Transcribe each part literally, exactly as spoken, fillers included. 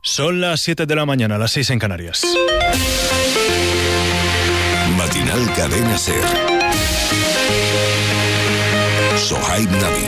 Son las siete de la mañana, las seis en Canarias. Matinal Cadena Ser. Sohaib Nabi.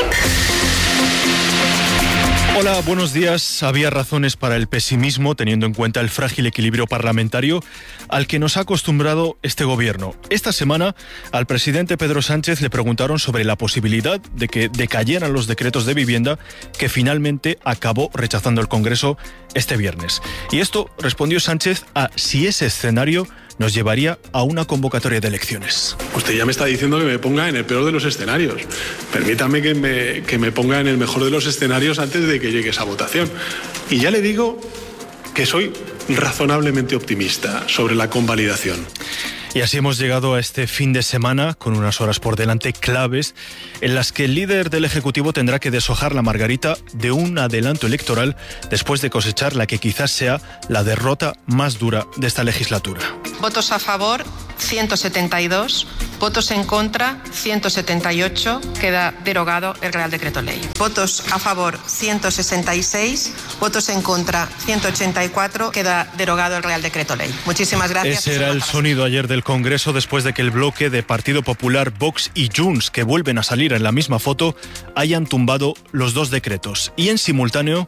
Hola, buenos días. Había razones para el pesimismo teniendo en cuenta el frágil equilibrio parlamentario al que nos ha acostumbrado este gobierno. Esta semana al presidente Pedro Sánchez le preguntaron sobre la posibilidad de que decayeran los decretos de vivienda que finalmente acabó rechazando el Congreso este viernes. Y esto respondió Sánchez a si ese escenario nos llevaría a una convocatoria de elecciones. Usted ya me está diciendo que me ponga en el peor de los escenarios. Permítame que me, que me ponga en el mejor de los escenarios antes de que llegue esa votación. Y ya le digo que soy razonablemente optimista sobre la convalidación. Y así hemos llegado a este fin de semana con unas horas por delante claves en las que el líder del Ejecutivo tendrá que deshojar la margarita de un adelanto electoral después de cosechar la que quizás sea la derrota más dura de esta legislatura. Votos a favor, ciento setenta y dos. Votos en contra, ciento setenta y ocho. Queda derogado el Real Decreto Ley. Votos a favor, ciento sesenta y seis. Votos en contra, ciento ochenta y cuatro. Queda derogado el Real Decreto Ley. Muchísimas gracias. Ese era el sonido ayer del Congreso después de que el bloque de Partido Popular, Vox y Junts, que vuelven a salir en la misma foto, hayan tumbado los dos decretos. Y en simultáneo...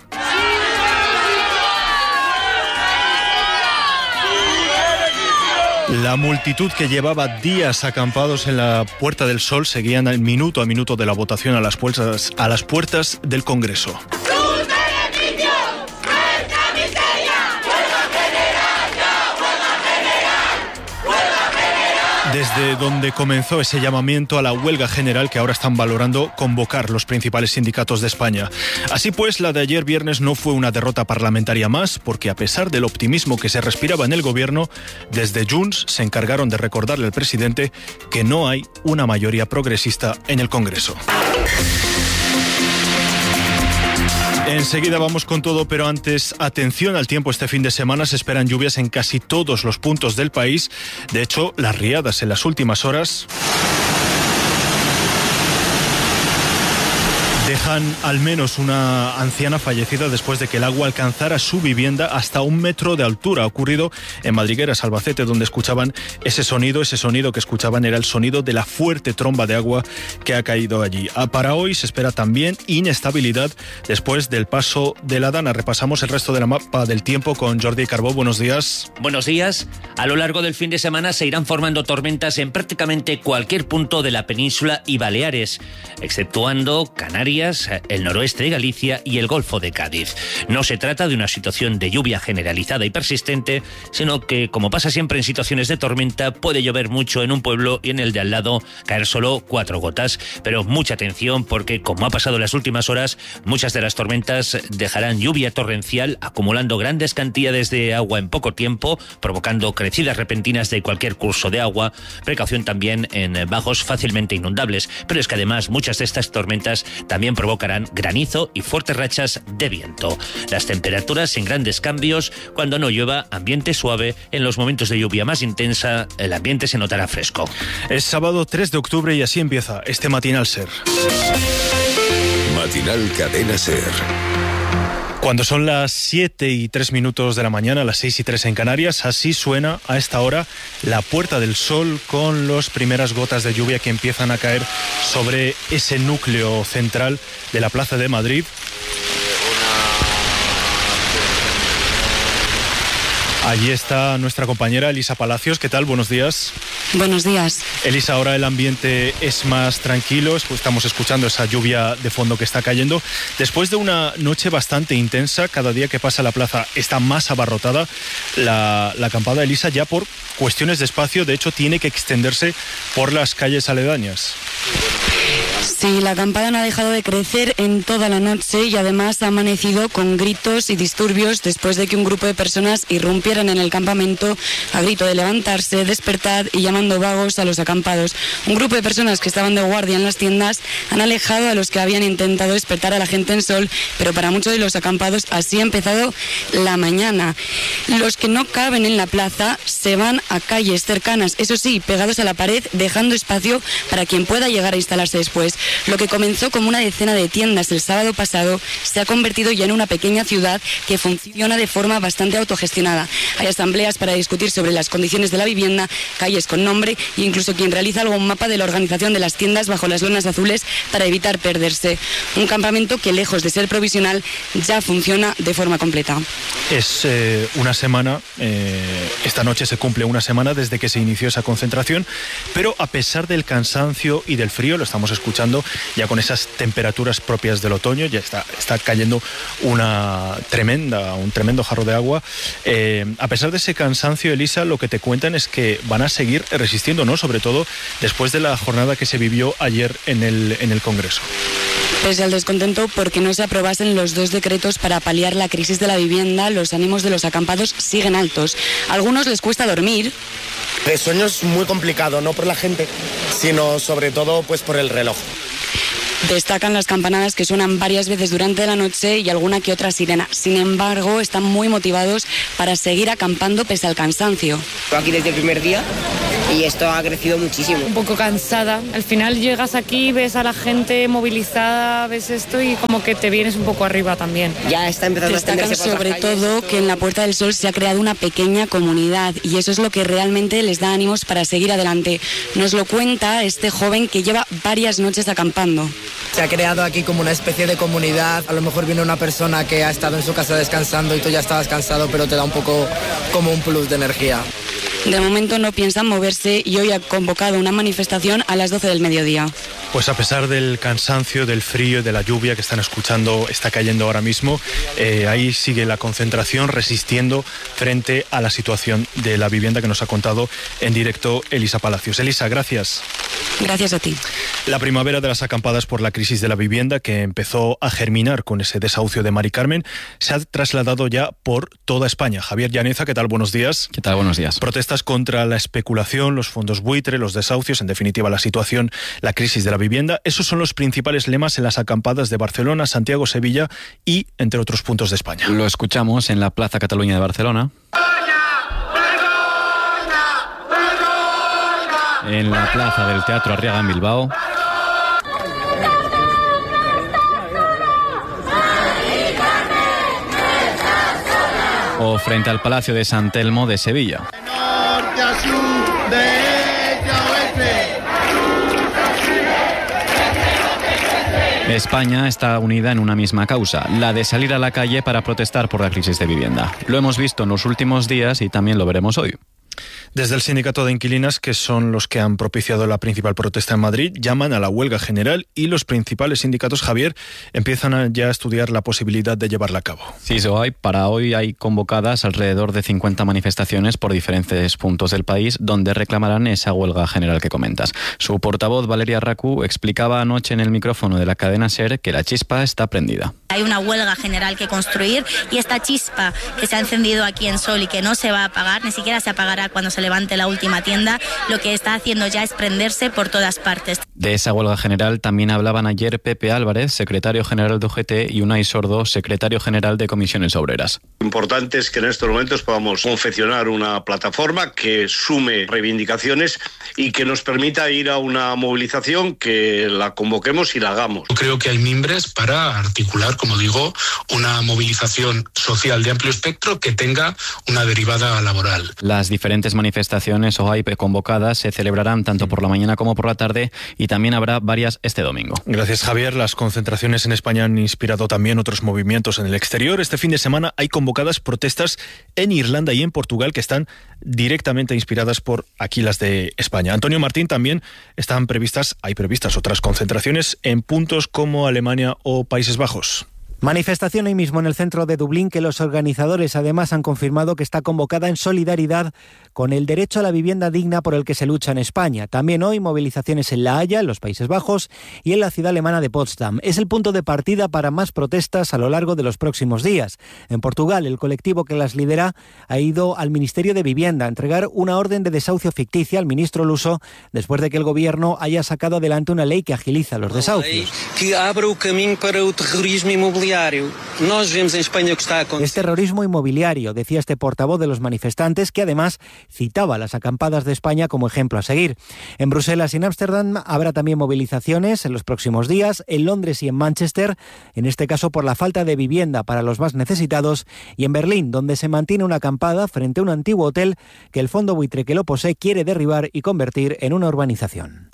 la multitud que llevaba días acampados en la Puerta del Sol seguían al minuto a minuto de la votación a las puertas, a las puertas del Congreso. Desde donde comenzó ese llamamiento a la huelga general que ahora están valorando convocar los principales sindicatos de España. Así pues, la de ayer viernes no fue una derrota parlamentaria más, porque a pesar del optimismo que se respiraba en el gobierno, desde Junts se encargaron de recordarle al presidente que no hay una mayoría progresista en el Congreso. Enseguida vamos con todo, pero antes, atención al tiempo. Este fin de semana se esperan lluvias en casi todos los puntos del país. De hecho, las riadas en las últimas horas dejan al menos una anciana fallecida después de que el agua alcanzara su vivienda hasta un metro de altura. Ha ocurrido en Madrigueras, Albacete, donde escuchaban ese sonido. Ese sonido que escuchaban era el sonido de la fuerte tromba de agua que ha caído allí. Para hoy se espera también inestabilidad después del paso de la Dana. Repasamos el resto de la mapa del tiempo con Jordi Carbó. Buenos días. Buenos días. A lo largo del fin de semana se irán formando tormentas en prácticamente cualquier punto de la península y Baleares, exceptuando Canarias, el noroeste de Galicia y el Golfo de Cádiz. No se trata de una situación de lluvia generalizada y persistente, sino que, como pasa siempre en situaciones de tormenta, puede llover mucho en un pueblo y en el de al lado caer solo cuatro gotas. Pero mucha atención, porque, como ha pasado en las últimas horas, muchas de las tormentas dejarán lluvia torrencial, acumulando grandes cantidades de agua en poco tiempo, provocando crecidas repentinas de cualquier curso de agua. Precaución también en bajos fácilmente inundables. Pero es que además muchas de estas tormentas también provocarán granizo y fuertes rachas de viento. Las temperaturas sin grandes cambios. Cuando no llueva, ambiente suave. En los momentos de lluvia más intensa, el ambiente se notará fresco. Es sábado tres de octubre y así empieza este Matinal Ser. Matinal Cadena Ser. Cuando son las siete y tres minutos de la mañana, las seis y tres en Canarias, así suena a esta hora la Puerta del Sol con las primeras gotas de lluvia que empiezan a caer sobre ese núcleo central de la Plaza de Madrid. Allí está nuestra compañera Elisa Palacios. ¿Qué tal? Buenos días. Buenos días. Elisa, ahora el ambiente es más tranquilo. Estamos escuchando esa lluvia de fondo que está cayendo. Después de una noche bastante intensa, cada día que pasa la plaza está más abarrotada. La, la acampada, Elisa, ya por cuestiones de espacio, de hecho, tiene que extenderse por las calles aledañas. Sí, la acampada no ha dejado de crecer en toda la noche y además ha amanecido con gritos y disturbios después de que un grupo de personas irrumpieran en el campamento a grito de levantarse, despertad y llamando vagos a los acampados. Un grupo de personas que estaban de guardia en las tiendas han alejado a los que habían intentado despertar a la gente en sol, pero para muchos de los acampados así ha empezado la mañana. Los que no caben en la plaza se van a calles cercanas, eso sí, pegados a la pared, dejando espacio para quien pueda llegar a instalarse después. pues lo que comenzó como una decena de tiendas el sábado pasado se ha convertido ya en una pequeña ciudad que funciona de forma bastante autogestionada. Hay asambleas para discutir sobre las condiciones de la vivienda, calles con nombre e incluso quien realiza algún mapa de la organización de las tiendas bajo las lonas azules para evitar perderse. Un campamento que, lejos de ser provisional, ya funciona de forma completa. Es eh, una semana, eh, esta noche se cumple una semana desde que se inició esa concentración, pero a pesar del cansancio y del frío, lo estamos escuchando ya con esas temperaturas propias del otoño, ya está, está cayendo una tremenda, un tremendo jarro de agua. Eh, a pesar de ese cansancio, Elisa, lo que te cuentan es que van a seguir resistiendo, ¿no? Sobre todo después de la jornada que se vivió ayer en el, en el Congreso. Pese al descontento porque no se aprobasen los dos decretos para paliar la crisis de la vivienda, los ánimos de los acampados siguen altos. A algunos les cuesta dormir. El sueño es muy complicado, no por la gente, sino sobre todo pues por el reloj. Destacan las campanadas que suenan varias veces durante la noche y alguna que otra sirena. Sin embargo, están muy motivados para seguir acampando pese al cansancio. Estoy aquí desde el primer día y esto ha crecido muchísimo. Un poco cansada. Al final llegas aquí, ves a la gente movilizada, ves esto y como que te vienes un poco arriba también. Ya está empezando Destacan a extenderse por sobre las calles, todo esto... que en la Puerta del Sol se ha creado una pequeña comunidad y eso es lo que realmente les da ánimos para seguir adelante. Nos lo cuenta este joven que lleva varias noches acampando. Se ha creado aquí como una especie de comunidad. A lo mejor viene una persona que ha estado en su casa descansando y tú ya estabas cansado, pero te da un poco como un plus de energía. De momento no piensan moverse y hoy ha convocado una manifestación a las doce del mediodía. Pues a pesar del cansancio, del frío y de la lluvia que están escuchando, está cayendo ahora mismo, eh, ahí sigue la concentración resistiendo frente a la situación de la vivienda que nos ha contado en directo Elisa Palacios. Elisa, gracias. Gracias a ti. La primavera de las acampadas por la crisis de la vivienda, que empezó a germinar con ese desahucio de Mari Carmen, se ha trasladado ya por toda España. Javier Llaneza, ¿qué tal? Buenos días. ¿Qué tal? Buenos días. Protestas contra la especulación, los fondos buitre, los desahucios, en definitiva la situación, la crisis de la vivienda. Esos son los principales lemas en las acampadas de Barcelona, Santiago, Sevilla y entre otros puntos de España. Lo escuchamos en la Plaza Cataluña de Barcelona. En la plaza del Teatro Arriaga en Bilbao. O frente al Palacio de San Telmo de Sevilla. España está unida en una misma causa, la de salir a la calle para protestar por la crisis de vivienda. Lo hemos visto en los últimos días y también lo veremos hoy. Desde el sindicato de inquilinas, que son los que han propiciado la principal protesta en Madrid, llaman a la huelga general y los principales sindicatos, Javier, empiezan a ya a estudiar la posibilidad de llevarla a cabo. Sí, Sohay, para hoy hay convocadas alrededor de cincuenta manifestaciones por diferentes puntos del país donde reclamarán esa huelga general que comentas. Su portavoz, Valeria Racu, explicaba anoche en el micrófono de la cadena SER que la chispa está prendida. Hay una huelga general que construir y esta chispa que se ha encendido aquí en Sol y que no se va a apagar, ni siquiera se apagará cuando se levante la última tienda, lo que está haciendo ya es prenderse por todas partes. De esa huelga general también hablaban ayer Pepe Álvarez, secretario general de U G T, y Unai Sordo, secretario general de Comisiones Obreras. Lo importante es que en estos momentos podamos confeccionar una plataforma que sume reivindicaciones y que nos permita ir a una movilización que la convoquemos y la hagamos. Creo que hay mimbres para articular, como digo, una movilización social de amplio espectro que tenga una derivada laboral. Las diferentes manifestaciones o hay convocadas se celebrarán tanto por la mañana como por la tarde y también habrá varias este domingo. Gracias, Javier. Las concentraciones en España han inspirado también otros movimientos en el exterior. Este fin de semana hay convocadas protestas en Irlanda y en Portugal que están directamente inspiradas por aquí las de España. Antonio Martín, también están previstas, hay previstas otras concentraciones en puntos como Alemania o Países Bajos. Manifestación hoy mismo en el centro de Dublín que los organizadores además han confirmado que está convocada en solidaridad con el derecho a la vivienda digna por el que se lucha en España. También hoy movilizaciones en La Haya, en los Países Bajos, y en la ciudad alemana de Potsdam. Es el punto de partida para más protestas a lo largo de los próximos días. En Portugal, el colectivo que las lidera ha ido al Ministerio de Vivienda a entregar una orden de desahucio ficticia al ministro luso después de que el gobierno haya sacado adelante una ley que agiliza los desahucios. Que abra el camino para el terrorismo inmobiliario Es terrorismo inmobiliario, decía este portavoz de los manifestantes, que además citaba las acampadas de España como ejemplo a seguir. En Bruselas y en Ámsterdam habrá también movilizaciones en los próximos días, en Londres y en Manchester, en este caso por la falta de vivienda para los más necesitados, y en Berlín, donde se mantiene una acampada frente a un antiguo hotel que el fondo buitre que lo posee quiere derribar y convertir en una urbanización.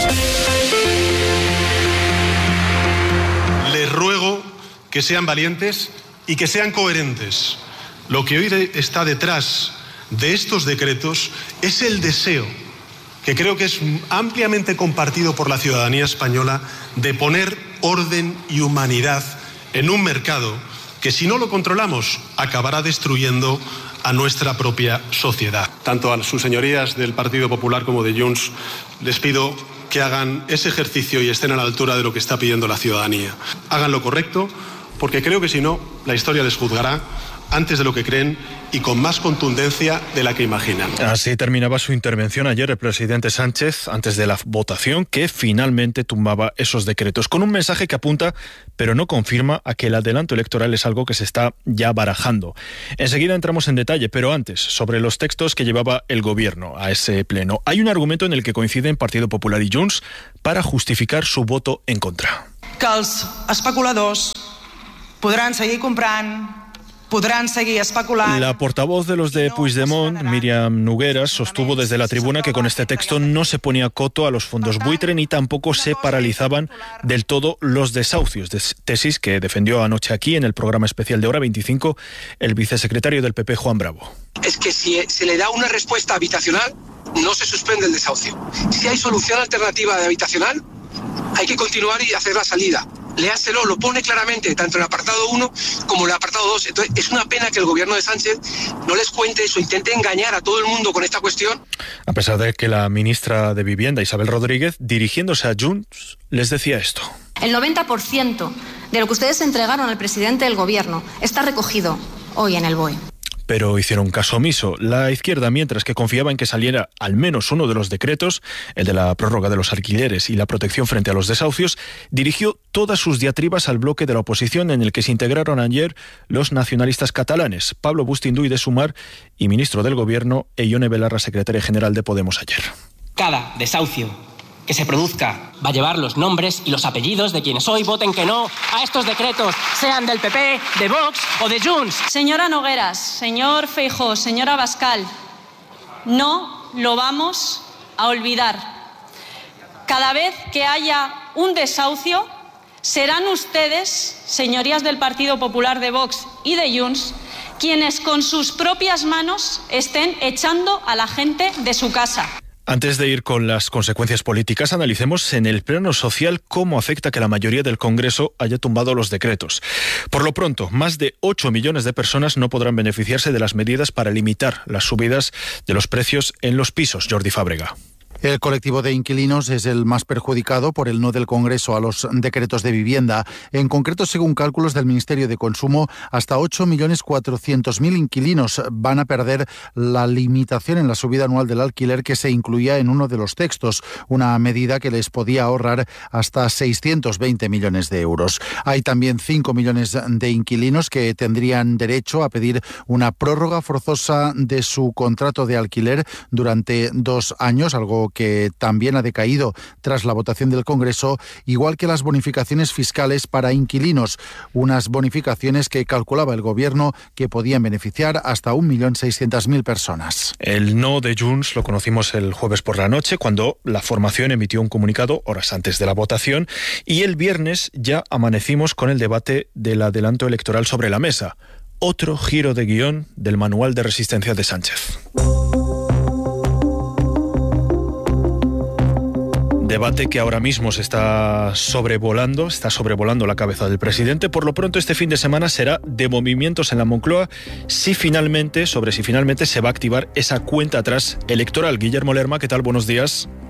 Les ruego que sean valientes y que sean coherentes. Lo que hoy está detrás de estos decretos es el deseo, que creo que es ampliamente compartido por la ciudadanía española, de poner orden y humanidad en un mercado que, si no lo controlamos, acabará destruyendo a nuestra propia sociedad. Tanto a sus señorías del Partido Popular como de Junts les pido que hagan ese ejercicio y estén a la altura de lo que está pidiendo la ciudadanía. Hagan lo correcto, porque creo que si no, la historia les juzgará antes de lo que creen y con más contundencia de la que imaginan. Así terminaba su intervención ayer el presidente Sánchez antes de la votación que finalmente tumbaba esos decretos, con un mensaje que apunta, pero no confirma, a que el adelanto electoral es algo que se está ya barajando. Enseguida entramos en detalle, pero antes, sobre los textos que llevaba el gobierno a ese pleno. Hay un argumento en el que coinciden Partido Popular y Junts para justificar su voto en contra. Que els especuladors podran seguir comprant, podrán seguir especulando. La portavoz de los de Puigdemont, Míriam Nogueras, sostuvo desde la tribuna que con este texto no se ponía coto a los fondos buitre ni tampoco se paralizaban del todo los desahucios, tesis que defendió anoche aquí en el programa especial de Hora veinticinco el vicesecretario del P P, Juan Bravo. Es que si se le da una respuesta habitacional, no se suspende el desahucio. Si hay solución alternativa de habitacional, hay que continuar y hacer la salida. Léaselo, lo pone claramente, tanto en el apartado uno como en el apartado dos. Entonces, es una pena que el gobierno de Sánchez no les cuente eso, intente engañar a todo el mundo con esta cuestión. A pesar de que la ministra de Vivienda, Isabel Rodríguez, dirigiéndose a Junts, les decía esto. El noventa por ciento de lo que ustedes entregaron al presidente del gobierno está recogido hoy en el B O E. Pero hicieron caso omiso. La izquierda, mientras que confiaba en que saliera al menos uno de los decretos, el de la prórroga de los alquileres y la protección frente a los desahucios, dirigió todas sus diatribas al bloque de la oposición en el que se integraron ayer los nacionalistas catalanes, Pablo Bustinduy de Sumar y ministro del Gobierno, e Ione Belarra, secretaria general de Podemos ayer. Cada desahucio que se produzca va a llevar los nombres y los apellidos de quienes hoy voten que no a estos decretos, sean del P P, de Vox o de Junts. Señora Nogueras, señor Feijóo, señora Abascal, no lo vamos a olvidar. Cada vez que haya un desahucio, serán ustedes, señorías del Partido Popular, de Vox y de Junts, quienes con sus propias manos estén echando a la gente de su casa. Antes de ir con las consecuencias políticas, analicemos en el plano social cómo afecta que la mayoría del Congreso haya tumbado los decretos. Por lo pronto, más de ocho millones de personas no podrán beneficiarse de las medidas para limitar las subidas de los precios en los pisos. Jordi Fábrega. El colectivo de inquilinos es el más perjudicado por el no del Congreso a los decretos de vivienda. En concreto, según cálculos del Ministerio de Consumo, hasta ocho millones cuatrocientos mil inquilinos van a perder la limitación en la subida anual del alquiler que se incluía en uno de los textos, una medida que les podía ahorrar hasta seiscientos veinte millones de euros. Hay también cinco millones de inquilinos que tendrían derecho a pedir una prórroga forzosa de su contrato de alquiler durante dos años, algo que también ha decaído tras la votación del Congreso, igual que las bonificaciones fiscales para inquilinos, unas bonificaciones que calculaba el Gobierno que podían beneficiar hasta un millón seiscientas mil personas. El no de Junts lo conocimos el jueves por la noche, cuando la formación emitió un comunicado horas antes de la votación, y el viernes ya amanecimos con el debate del adelanto electoral sobre la mesa. Otro giro de guión del manual de resistencia de Sánchez. Debate que ahora mismo se está sobrevolando, está sobrevolando la cabeza del presidente. Por lo pronto, este fin de semana será de movimientos en la Moncloa, si finalmente, sobre si finalmente se va a activar esa cuenta atrás electoral. Guillermo Lerma, ¿qué tal? Buenos días.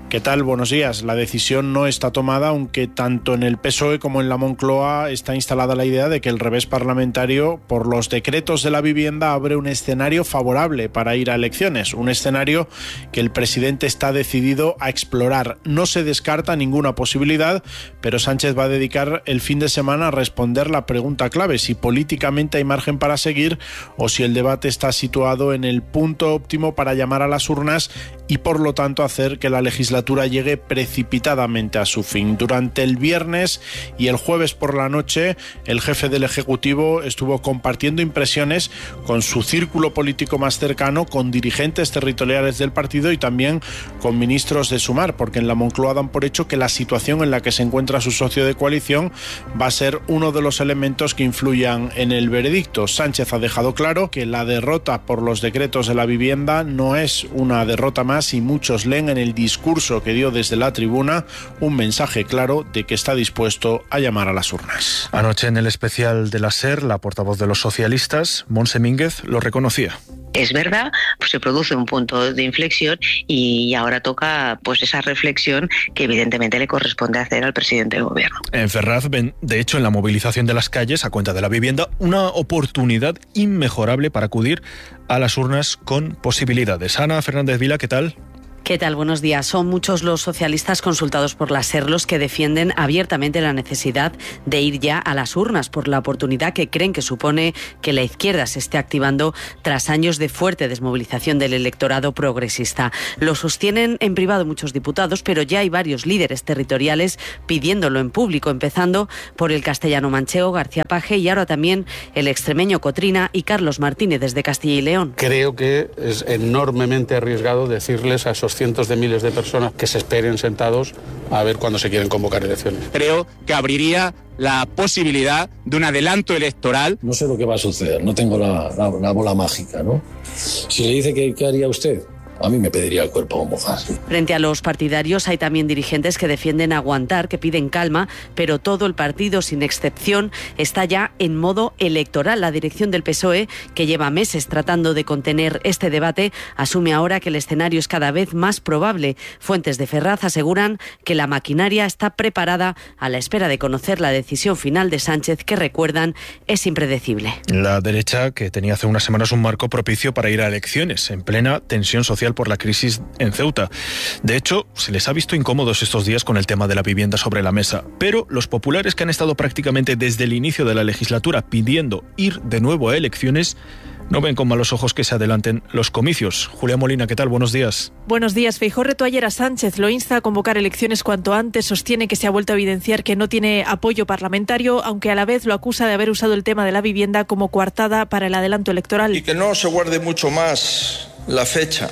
¿Qué tal? Buenos días. La decisión no está tomada, aunque tanto en el P S O E como en la Moncloa está instalada la idea de que el revés parlamentario por los decretos de la vivienda abre un escenario favorable para ir a elecciones, un escenario que el presidente está decidido a explorar. No se descarta ninguna posibilidad, pero Sánchez va a dedicar el fin de semana a responder la pregunta clave, si políticamente hay margen para seguir o si el debate está situado en el punto óptimo para llamar a las urnas y por lo tanto hacer que la legislatura llegue precipitadamente a su fin. Durante el viernes y el jueves por la noche, el jefe del Ejecutivo estuvo compartiendo impresiones con su círculo político más cercano, con dirigentes territoriales del partido y también con ministros de Sumar, porque en la Moncloa dan por hecho que la situación en la que se encuentra su socio de coalición va a ser uno de los elementos que influyan en el veredicto. Sánchez ha dejado claro que la derrota por los decretos de la vivienda no es una derrota más y muchos leen en el discurso que dio desde la tribuna un mensaje claro de que está dispuesto a llamar a las urnas. Anoche en el especial de la SER, la portavoz de los socialistas, Montse Mínguez, lo reconocía. Es verdad, pues se produce un punto de inflexión y ahora toca pues esa reflexión que evidentemente le corresponde hacer al presidente del gobierno. En Ferraz ven, de hecho, en la movilización de las calles a cuenta de la vivienda, una oportunidad inmejorable para acudir a las urnas con posibilidades. Ana Fernández Vila, ¿qué tal? ¿Qué tal? Buenos días. Son muchos los socialistas consultados por la SER los que defienden abiertamente la necesidad de ir ya a las urnas por la oportunidad que creen que supone que la izquierda se esté activando tras años de fuerte desmovilización del electorado progresista. Lo sostienen en privado muchos diputados, pero ya hay varios líderes territoriales pidiéndolo en público, empezando por el castellano-manchego García Page y ahora también el extremeño Cotrina y Carlos Martínez desde Castilla y León. Creo que es enormemente arriesgado decirles a esos cientos de miles de personas que se esperen sentados a ver cuándo se quieren convocar elecciones. Creo que abriría la posibilidad de un adelanto electoral. No sé lo que va a suceder, no tengo la, la, la bola mágica, ¿no? Si le dice que, ¿qué haría usted? A mí me pediría el cuerpo como mojar. Frente a los partidarios hay también dirigentes que defienden aguantar, que piden calma, pero todo el partido, sin excepción, está ya en modo electoral. La dirección del P S O E, que lleva meses tratando de contener este debate, asume ahora que el escenario es cada vez más probable. Fuentes de Ferraz aseguran que la maquinaria está preparada a la espera de conocer la decisión final de Sánchez, que recuerdan es impredecible. La derecha, que tenía hace unas semanas un marco propicio para ir a elecciones, en plena tensión social por la crisis en Ceuta. De hecho, se les ha visto incómodos estos días con el tema de la vivienda sobre la mesa, pero los populares, que han estado prácticamente desde el inicio de la legislatura pidiendo ir de nuevo a elecciones, no ven con malos ojos que se adelanten los comicios. Julia Molina, ¿qué tal? Buenos días. Buenos días. Feijóo retó ayer a Sánchez, lo insta a convocar elecciones cuanto antes, sostiene que se ha vuelto a evidenciar que no tiene apoyo parlamentario, aunque a la vez lo acusa de haber usado el tema de la vivienda como coartada para el adelanto electoral. Y que no se guarde mucho más la fecha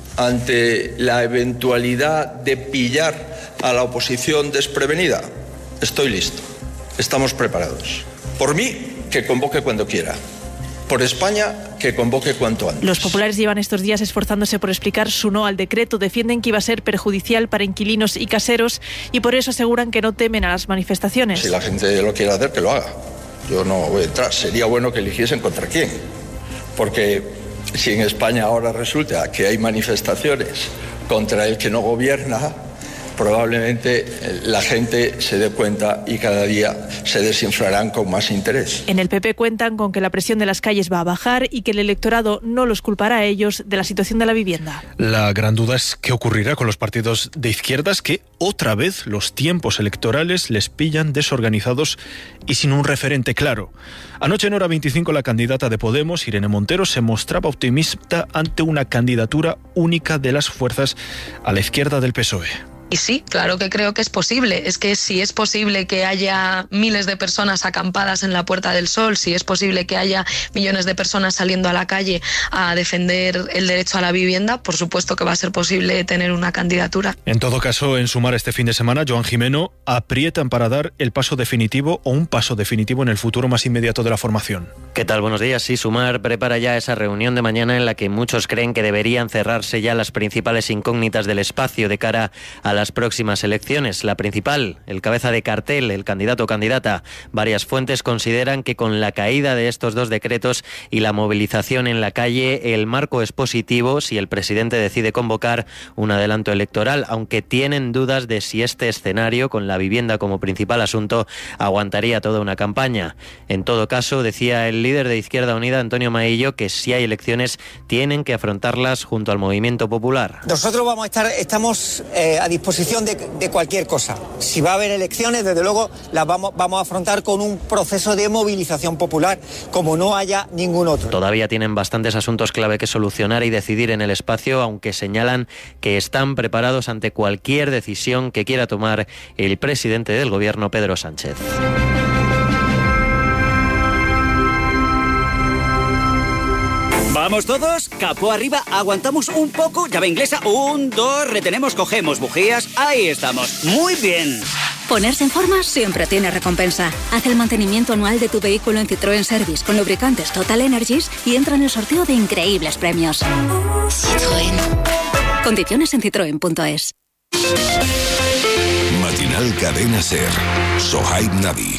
ante la eventualidad de pillar a la oposición desprevenida. Estoy listo. Estamos preparados. Por mí, que convoque cuando quiera. Por España, que convoque cuanto antes. Los populares llevan estos días esforzándose por explicar su no al decreto. Defienden que iba a ser perjudicial para inquilinos y caseros y por eso aseguran que no temen a las manifestaciones. Si la gente lo quiere hacer, que lo haga. Yo no voy detrás. Sería bueno que eligiesen contra quién. Porque si en España ahora resulta que hay manifestaciones contra el que no gobierna, probablemente la gente se dé cuenta y cada día se desinflarán con más interés. En el P P cuentan con que la presión de las calles va a bajar y que el electorado no los culpará a ellos de la situación de la vivienda. La gran duda es qué ocurrirá con los partidos de izquierdas, que otra vez los tiempos electorales les pillan desorganizados y sin un referente claro. Anoche en Hora veinticinco la candidata de Podemos, Irene Montero, se mostraba optimista ante una candidatura única de las fuerzas a la izquierda del P S O E. Y sí, claro que creo que es posible. Es que si es posible que haya miles de personas acampadas en la Puerta del Sol, si es posible que haya millones de personas saliendo a la calle a defender el derecho a la vivienda, por supuesto que va a ser posible tener una candidatura. En todo caso, en Sumar este fin de semana, Joan Gimeno aprietan para dar el paso definitivo o un paso definitivo en el futuro más inmediato de la formación. ¿Qué tal? Buenos días. Sí, Sumar prepara ya esa reunión de mañana en la que muchos creen que deberían cerrarse ya las principales incógnitas del espacio de cara a la las próximas elecciones. La principal, el cabeza de cartel, el candidato o candidata. Varias fuentes consideran que con la caída de estos dos decretos y la movilización en la calle, el marco es positivo si el presidente decide convocar un adelanto electoral, aunque tienen dudas de si este escenario, con la vivienda como principal asunto, aguantaría toda una campaña. En todo caso, decía el líder de Izquierda Unida, Antonio Maillo, que si hay elecciones tienen que afrontarlas junto al movimiento popular. Nosotros vamos a estar, estamos eh, a disposición de, de cualquier cosa. Si va a haber elecciones, desde luego las vamos, vamos a afrontar con un proceso de movilización popular, como no haya ningún otro. Todavía tienen bastantes asuntos clave que solucionar y decidir en el espacio, aunque señalan que están preparados ante cualquier decisión que quiera tomar el presidente del gobierno, Pedro Sánchez. ¿Vamos todos? Capó arriba, aguantamos un poco, llave inglesa, un, dos, retenemos, cogemos bujías, ahí estamos, muy bien. Ponerse en forma siempre tiene recompensa. Haz el mantenimiento anual de tu vehículo en Citroën Service con lubricantes Total Energies y entra en el sorteo de increíbles premios. Citroën. Condiciones en citroen punto es. Matinal Cadena Ser. Sohaib Nabi.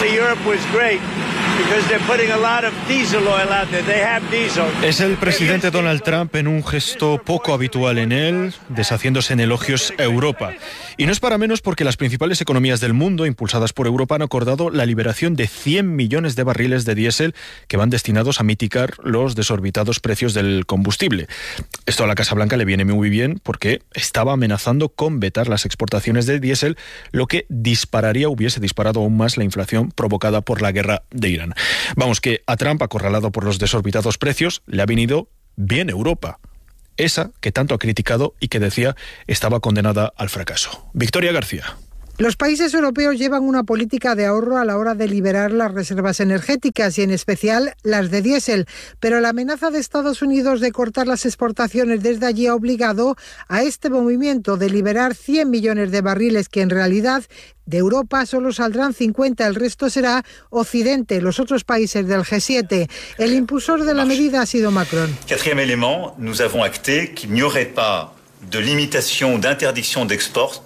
Es el presidente Donald Trump en un gesto poco habitual en él, deshaciéndose en elogios a Europa. Y no es para menos porque las principales economías del mundo, impulsadas por Europa, han acordado la liberación de cien millones de barriles de diésel que van destinados a mitigar los desorbitados precios del combustible. Esto a la Casa Blanca le viene muy bien porque estaba amenazando con vetar las exportaciones de diésel, lo que dispararía, hubiese disparado aún más la inflación provocada por la guerra de Irán. Vamos, que a Trump, acorralado por los desorbitados precios, le ha venido bien Europa. Esa que tanto ha criticado y que decía estaba condenada al fracaso. Victoria García. Los países europeos llevan una política de ahorro a la hora de liberar las reservas energéticas y en especial las de diésel, pero la amenaza de Estados Unidos de cortar las exportaciones desde allí ha obligado a este movimiento de liberar cien millones de barriles que en realidad de Europa solo saldrán cincuenta, el resto será Occidente, los otros países del G siete. El impulsor de la medida ha sido Macron. Quatrième élément, nous avons acté qu'il n'y aurait pas de limitation ou d'interdiction d'export.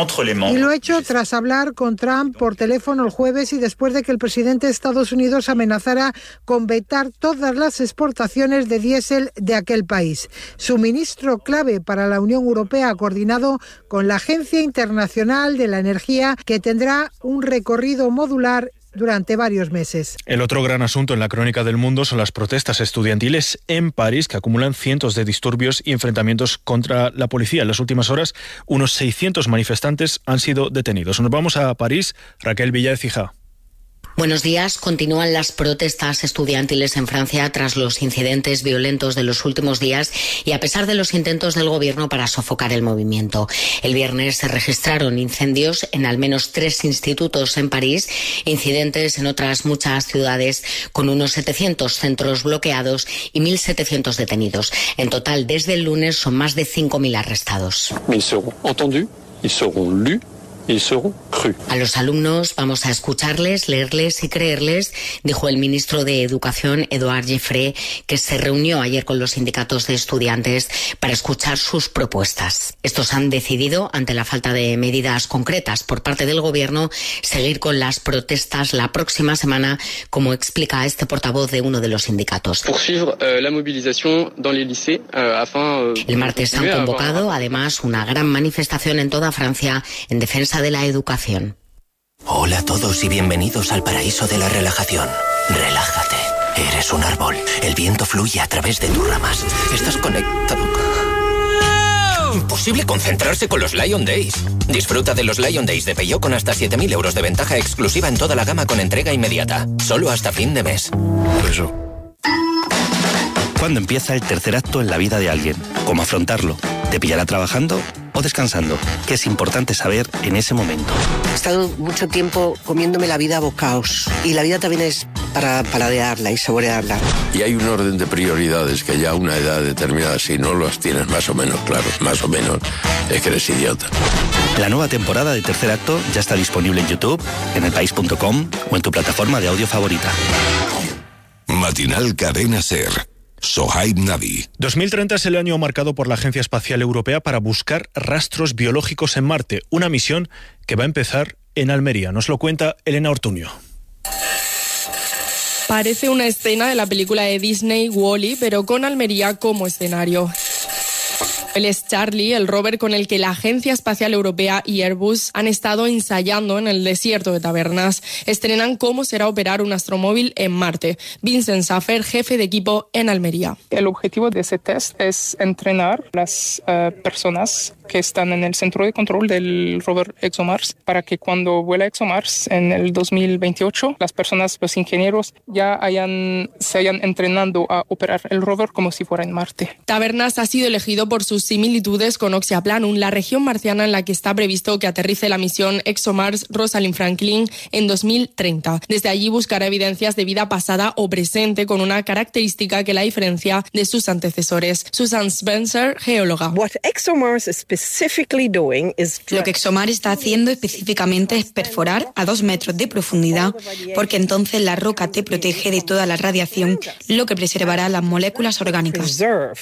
Y lo ha hecho tras hablar con Trump por teléfono el jueves y después de que el presidente de Estados Unidos amenazara con vetar todas las exportaciones de diésel de aquel país. Su ministro clave para la Unión Europea ha coordinado con la Agencia Internacional de la Energía, que tendrá un recorrido modular durante varios meses. El otro gran asunto en la crónica del mundo son las protestas estudiantiles en París, que acumulan cientos de disturbios y enfrentamientos contra la policía. En las últimas horas, unos seiscientos manifestantes han sido detenidos. Nos vamos a París. Raquel Villa de Cija. Buenos días. Continúan las protestas estudiantiles en Francia tras los incidentes violentos de los últimos días y a pesar de los intentos del gobierno para sofocar el movimiento. El viernes se registraron incendios en al menos tres institutos en París, incidentes en otras muchas ciudades con unos setecientos centros bloqueados y mil setecientos detenidos. En total, desde el lunes son más de cinco mil arrestados. Ils seront entendus, ils seront lus. A los alumnos vamos a escucharles, leerles y creerles, dijo el ministro de Educación, Édouard Geoffrey, que se reunió ayer con los sindicatos de estudiantes para escuchar sus propuestas. Estos han decidido, ante la falta de medidas concretas por parte del gobierno, seguir con las protestas la próxima semana, como explica este portavoz de uno de los sindicatos. El martes han convocado, además, una gran manifestación en toda Francia en defensa de la educación. Hola a todos y bienvenidos al paraíso de la relajación. Relájate. Eres un árbol. El viento fluye a través de tus ramas. Estás conectado. Imposible concentrarse con los Lion Days. Disfruta de los Lion Days de Peugeot con hasta siete mil euros de ventaja exclusiva en toda la gama con entrega inmediata. Solo hasta fin de mes. Eso. ¿Cuándo empieza el tercer acto en la vida de alguien? ¿Cómo afrontarlo? ¿Te pillará trabajando o descansando? ¿Qué es importante saber en ese momento? He estado mucho tiempo comiéndome la vida a bocaos y la vida también es para paladearla y saborearla. Y hay un orden de prioridades que ya a una edad determinada, si no los tienes más o menos claros, más o menos, es que eres idiota. La nueva temporada de Tercer Acto ya está disponible en YouTube, en el país punto com o en tu plataforma de audio favorita. Matinal Cadena Ser. Sohaib Navi. dos mil treinta es el año marcado por la Agencia Espacial Europea para buscar rastros biológicos en Marte, una misión que va a empezar en Almería. Nos lo cuenta Elena Ortuño. Parece una escena de la película de Disney Wall-E, pero con Almería como escenario. Él es Charlie, el rover con el que la Agencia Espacial Europea y Airbus han estado ensayando en el desierto de Tabernas. Estrenan cómo será operar un astromóvil en Marte. Vincent Safer, jefe de equipo en Almería. El objetivo de ese test es entrenar a las uh, personas que están en el centro de control del rover ExoMars para que cuando vuela ExoMars en el dos mil veintiocho, las personas, los ingenieros, ya hayan, se hayan entrenado a operar el rover como si fuera en Marte. Tabernas ha sido elegido por sus similitudes con Oxyaplanum, la región marciana en la que está previsto que aterrice la misión ExoMars Rosalind Franklin en dos mil treinta. Desde allí buscará evidencias de vida pasada o presente con una característica que la diferencia de sus antecesores. Susan Spencer, geóloga. What ExoMars is specifically doing is... Lo que ExoMars está haciendo específicamente es perforar a dos metros de profundidad, porque entonces la roca te protege de toda la radiación, lo que preservará las moléculas orgánicas.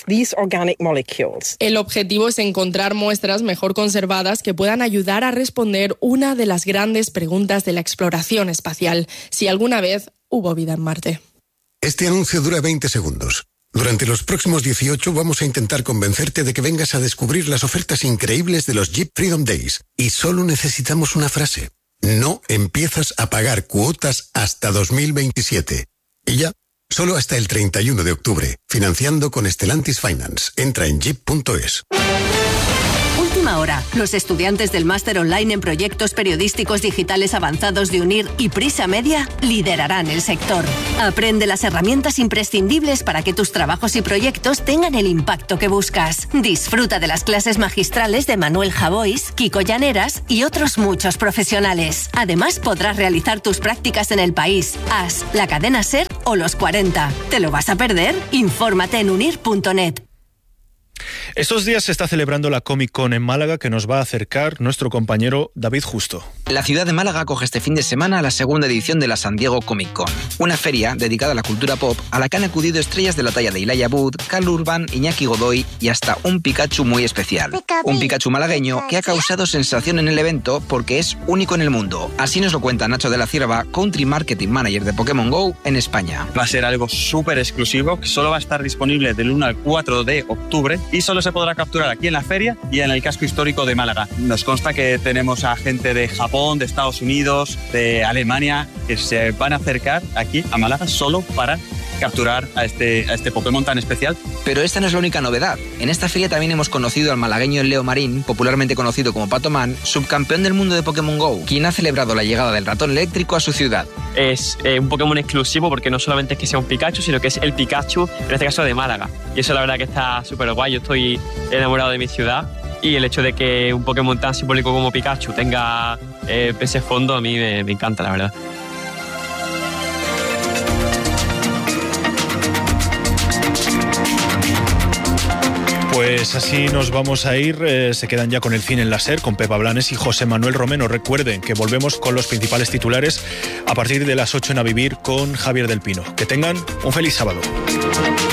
El objetivo es encontrar muestras mejor conservadas que puedan ayudar a responder una de las grandes preguntas de la exploración espacial: si alguna vez hubo vida en Marte. Este anuncio dura veinte segundos. Durante los próximos dieciocho vamos a intentar convencerte de que vengas a descubrir las ofertas increíbles de los Jeep Freedom Days. Y solo necesitamos una frase. No empiezas a pagar cuotas hasta dos mil veintisiete. Y ya. Solo hasta el treinta y uno de octubre, financiando con Stellantis Finance. Entra en jeep punto es. Última hora. Los estudiantes del máster online en proyectos periodísticos digitales avanzados de UNIR y Prisa Media liderarán el sector. Aprende las herramientas imprescindibles para que tus trabajos y proyectos tengan el impacto que buscas. Disfruta de las clases magistrales de Manuel Javois, Kiko Llaneras y otros muchos profesionales. Además, podrás realizar tus prácticas en El País, As, La Cadena SER o Los cuarenta. ¿Te lo vas a perder? Infórmate en unir punto net. Estos días se está celebrando la Comic Con en Málaga, que nos va a acercar nuestro compañero David Justo. La ciudad de Málaga acoge este fin de semana la segunda edición de la San Diego Comic Con, una feria dedicada a la cultura pop a la que han acudido estrellas de la talla de Elijah Wood, Karl Urban, Iñaki Godoy y hasta un Pikachu muy especial. Un Pikachu malagueño que ha causado sensación en el evento porque es único en el mundo. Así nos lo cuenta Nacho de la Cierva, Country Marketing Manager de Pokémon Go en España. Va a ser algo súper exclusivo que solo va a estar disponible del uno al cuatro de octubre y solo se podrá capturar aquí en la feria y en el casco histórico de Málaga. Nos consta que tenemos a gente de Japón, de Estados Unidos, de Alemania, que se van a acercar aquí a Málaga solo para capturar a este, a este Pokémon tan especial. Pero esta no es la única novedad. En esta feria también hemos conocido al malagueño Leo Marín, popularmente conocido como Pato Man, subcampeón del mundo de Pokémon Go, quien ha celebrado la llegada del ratón eléctrico a su ciudad. Es eh, un Pokémon exclusivo porque no solamente es que sea un Pikachu, sino que es el Pikachu, en este caso de Málaga. Y eso la verdad que está súper guay. Yo estoy enamorado de mi ciudad y el hecho de que un Pokémon tan simbólico como Pikachu tenga eh, ese fondo a mí me, me encanta, la verdad. Pues así nos vamos a ir, eh, se quedan ya con el cine en la SER, con Pepa Blanes y José Manuel Romeno. Recuerden que volvemos con los principales titulares a partir de las ocho en A Vivir con Javier del Pino. Que tengan un feliz sábado.